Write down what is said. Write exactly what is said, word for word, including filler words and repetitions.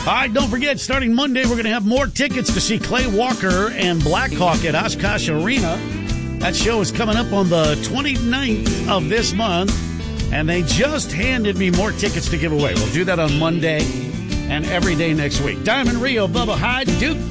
All right, don't forget, starting Monday, we're going to have more tickets to see Clay Walker and Blackhawk at Oshkosh Arena. That show is coming up on the twenty-ninth of this month, and they just handed me more tickets to give away. We'll do that on Monday and every day next week. Diamond Rio, Bubba Hyde, Duke